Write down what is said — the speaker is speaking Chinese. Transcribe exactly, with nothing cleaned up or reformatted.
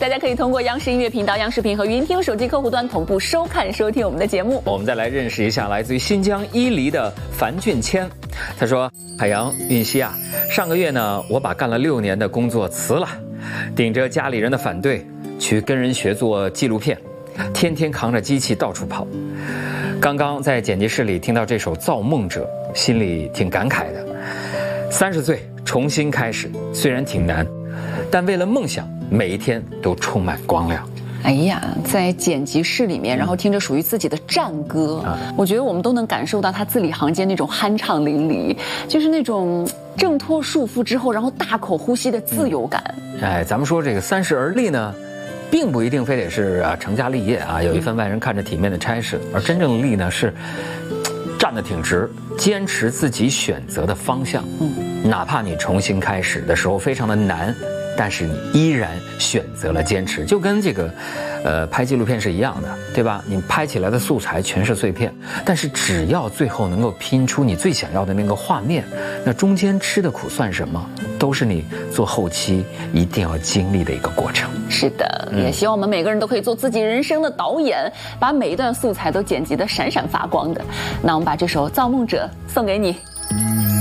大家可以通过央视音乐频道、央视频和云听手机客户端同步收看收听我们的节目。 我们再来认识一下来自于新疆伊犁的樊俊谦，他说：“海洋、允熙啊，上个月呢，我把干了六年的工作辞了，顶着家里人的反对，去跟人学做纪录片，天天扛着机器到处跑。刚刚在剪辑室里听到这首《造梦者》，心里挺感慨的。三十岁重新开始，虽然挺难，但为了梦想，每一天都充满光亮。” 哎呀，在剪辑室里面，然后听着属于自己的战歌，啊、我觉得我们都能感受到他字里行间那种酣畅淋漓，就是那种挣脱束缚之后，然后大口呼吸的自由感。 嗯、哎，咱们说这个三十而立呢，并不一定非得是啊成家立业啊，有一份外人看着体面的差事，而真正的立呢是站得挺直，坚持自己选择的方向。嗯，哪怕你重新开始的时候非常的难，但是你依然选择了坚持，就跟这个，呃，拍纪录片是一样的，对吧？你拍起来的素材全是碎片，但是只要最后能够拼出你最想要的那个画面，那中间吃的苦算什么？都是你做后期一定要经历的一个过程。 是的，也希望我们每个人都可以做自己人生的导演，把每一段素材都剪辑得闪闪发光的。那我们把这首《造梦者》送给你。